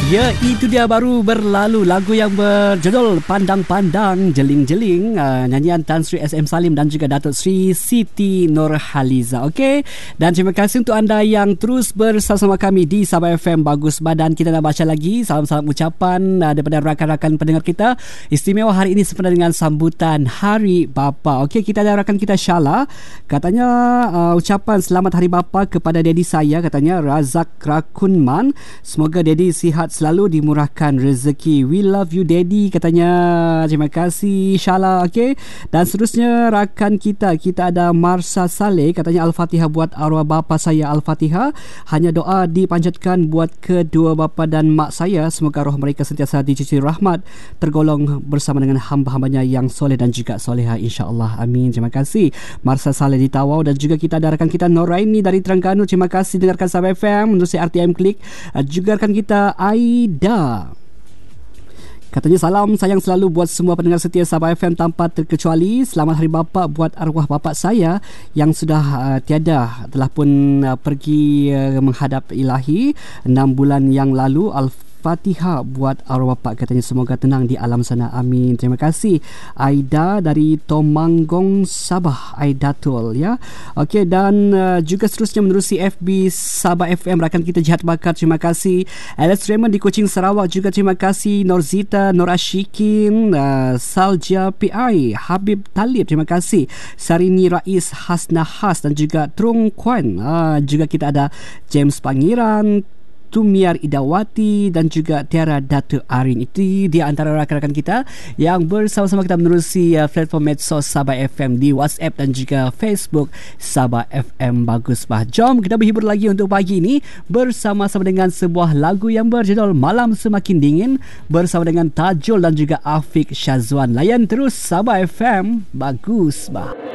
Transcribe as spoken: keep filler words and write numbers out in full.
Ya, itu dia baru berlalu lagu yang berjudul Pandang-Pandang Jeling-Jeling, uh, nyanyian Tan Sri S M Salim dan juga Datuk Sri Siti Nurhaliza. Okey, dan terima kasih untuk anda yang terus bersama kami di Sabah F M Bagus Badan. Kita nak baca lagi salam-salam ucapan uh, daripada rakan-rakan pendengar kita. Istimewa hari ini sempena dengan sambutan Hari Bapa. Okey, kita ada rakan kita Syala. Katanya uh, ucapan selamat Hari Bapa kepada daddy saya, katanya Razak Rakunman. Semoga daddy sihat selalu, dimurahkan rezeki. We love you daddy, katanya. Terima kasih Syala. Okey, dan seterusnya rakan kita kita ada Marsa Saleh, katanya Al-Fatihah buat arwah bapa saya. Al-Fatihah, hanya doa dipanjatkan buat kedua bapa dan mak saya, semoga roh mereka sentiasa dicuci rahmat, tergolong bersama dengan hamba-hambanya yang soleh dan juga soleha, insya-Allah. Amin. Terima kasih Marsa Saleh di Tawau. Dan juga kita ada rakan kita Noraini dari Terengganu. Terima kasih dengarkan Sabah F M menerusi R T M Klik. Juga rakan kita Aida, katanya salam sayang selalu buat semua pendengar setia Sabah F M tanpa terkecuali. Selamat Hari Bapa buat arwah bapa saya yang sudah uh, tiada, telah pun uh, pergi uh, menghadap ilahi enam bulan yang lalu. Al-Fatihah buat arwah bapa, katanya semoga tenang di alam sana. Amin. Terima kasih Aida dari Tomanggong, Sabah. Aidatul, ya. Okey, dan uh, juga seterusnya menerusi F B Sabah F M rakan kita Jihat Bakar. Terima kasih Alex Raymond di Kuching, Sarawak. Juga terima kasih Norzita, Nur Ashikin, uh, Salja P I, Habib Talib. Terima kasih Sarini Rais, Hasna Has dan juga Trung Kwan. Uh, juga kita ada James Pangiran, Tumiar Idawati dan juga Tiara Datuk Arin. Itu dia antara rakan-rakan kita yang bersama-sama kita menerusi uh, platform medsos Sabah F M di WhatsApp dan juga Facebook Sabah F M Bagus Bah. Jom kita berhibur lagi untuk pagi ini bersama-sama dengan sebuah lagu yang berjudul Malam Semakin Dingin bersama dengan Tajul dan juga Afiq Syazwan. Layan terus Sabah F M Bagus Bah.